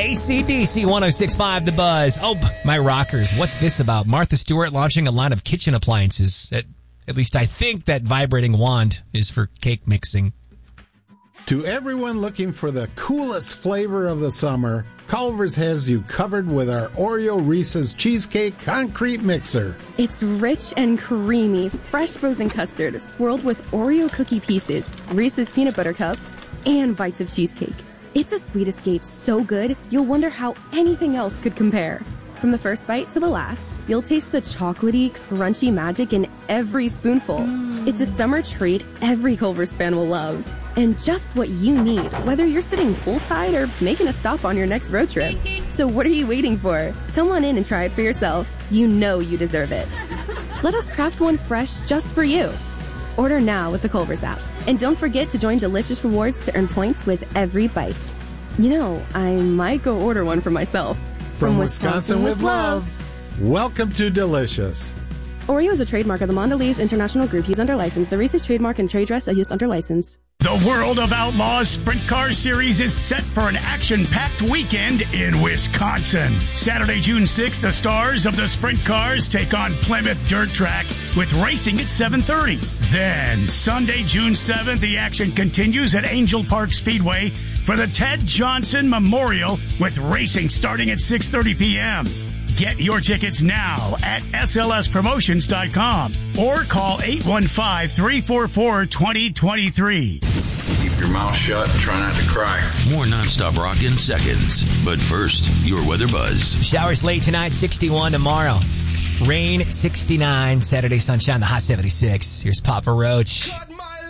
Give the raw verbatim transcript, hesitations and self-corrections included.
A C D C one oh six point five The Buzz. Oh, my rockers. What's this about? Martha Stewart launching a line of kitchen appliances. At, at least I think that vibrating wand is for cake mixing. To everyone looking for the coolest flavor of the summer, Culver's has you covered with our Oreo Reese's Cheesecake Concrete Mixer. It's rich and creamy, fresh frozen custard swirled with Oreo cookie pieces, Reese's peanut butter cups, and bites of cheesecake. It's a sweet escape so good, you'll wonder how anything else could compare. From the first bite to the last, you'll taste the chocolatey, crunchy magic in every spoonful. Mm. It's a summer treat every Culver's fan will love. And just what you need, whether you're sitting poolside or making a stop on your next road trip. So what are you waiting for? Come on in and try it for yourself. You know you deserve it. Let us craft one fresh just for you. Order now with the Culver's app. And don't forget to join Delicious Rewards to earn points with every bite. You know, I might go order one for myself. From, From Wisconsin, Wisconsin with love. Welcome to Delicious. Oreo is a trademark of the Mondelez International Group used under license. The Reese's trademark and trade dress are used under license. The World of Outlaws Sprint Car Series is set for an action-packed weekend in Wisconsin. Saturday, June sixth, the stars of the sprint cars take on Plymouth Dirt Track with racing at seven thirty. Then, Sunday, June seventh, the action continues at Angel Park Speedway for the Ted Johnson Memorial with racing starting at six thirty p.m. Get your tickets now at S L S promotions dot com or call eight one five, three four four, two zero two three. Keep your mouth shut and try not to cry. More nonstop rock in seconds. But first, your weather buzz. Showers late tonight, sixty-one tomorrow. Rain, sixty-nine. Saturday, sunshine, the high seventy-six. Here's Papa Roach.